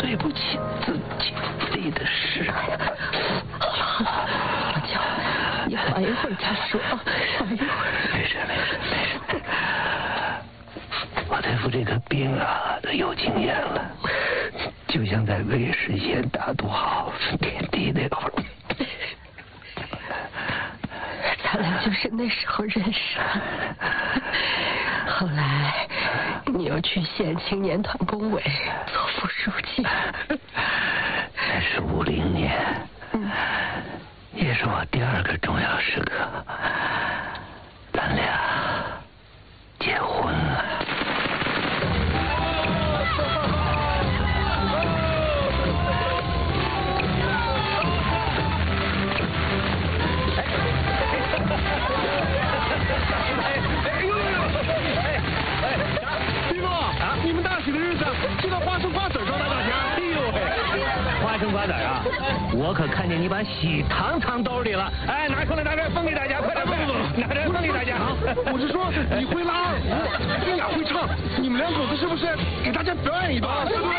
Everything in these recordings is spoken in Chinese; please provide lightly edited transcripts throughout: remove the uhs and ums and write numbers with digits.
对不起自己立的誓。 好了，老焦，你缓一会儿再说，缓一会儿。 没事。我对付这个病啊，都有经验了，就像在魏时县打赌好田地那会儿。 咱俩就是那时候认识的。后来你又去县青年团工委做副书记。 那是50年，也是我第2个重要时刻，咱俩结婚了。 你们大喜的日子，知道花生瓜子招待大家。哎呦喂，花生瓜子啊！我可看见你把喜糖藏兜里了。哎，拿出来，分给大家，快点，拿出来分给大家。我是说，你会拉二胡，丁雅会唱，你们2口子是不是给大家表演一段？对不对？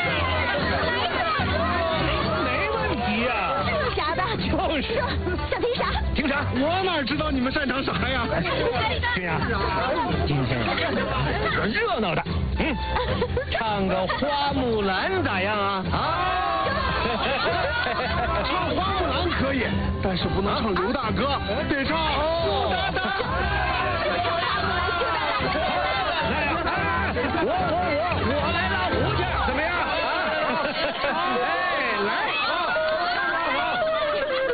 没问题呀。 啥的？ 就是。 想听啥？ 听啥？我哪知道你们擅长啥呀？对呀，今天个热闹的，唱个花木兰咋样啊？唱花木兰可以，但是不能唱刘大哥，得唱